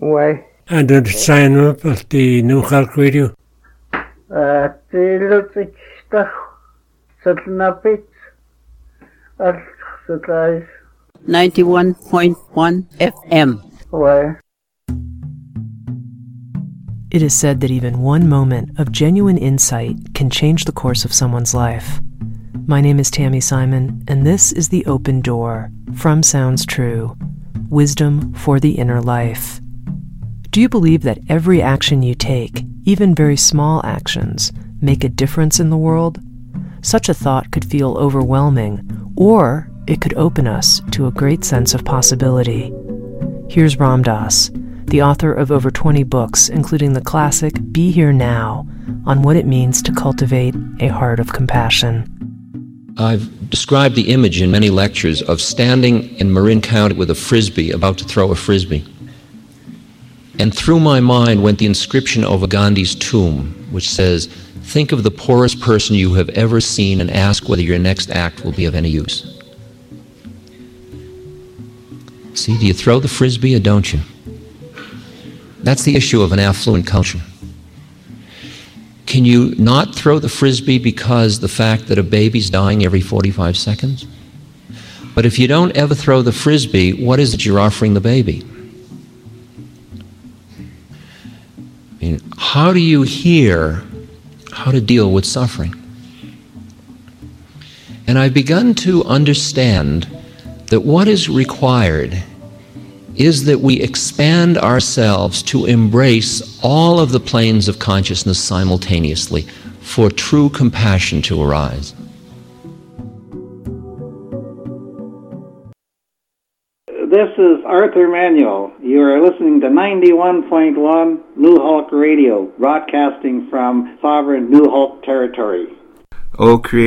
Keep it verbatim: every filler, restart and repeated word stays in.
Ouais. And did it sign up at the New Hulk Radio? Uh, the little stuff, something a bit. That's the ninety-one point one F M. Ouais. It is said that even one moment of genuine insight can change the course of someone's life. My name is Tammy Simon, and this is The Open Door, from Sounds True, Wisdom for the Inner Life. Do you believe that every action you take, even very small actions, make a difference in the world? Such a thought could feel overwhelming, or it could open us to a great sense of possibility. Here's Ram Dass, the author of over twenty books, including the classic Be Here Now, on what it means to cultivate a heart of compassion. I've described the image in many lectures of standing in Marin County with a frisbee, about to throw a frisbee. And through my mind went the inscription over Gandhi's tomb, which says, "Think of the poorest person you have ever seen and ask whether your next act will be of any use." See, do you throw the frisbee or don't you? That's the issue of an affluent culture. Can you not throw the frisbee because the fact that a baby's dying every forty-five seconds? But if you don't ever throw the frisbee, what is it you're offering the baby? I mean, how do you hear how to deal with suffering? And I've begun to understand that what is required is that we expand ourselves to embrace all of the planes of consciousness simultaneously for true compassion to arise. This is Arthur Manuel. You are listening to ninety-one point one New Hulk Radio, broadcasting from sovereign New Hulk territory. Oh, create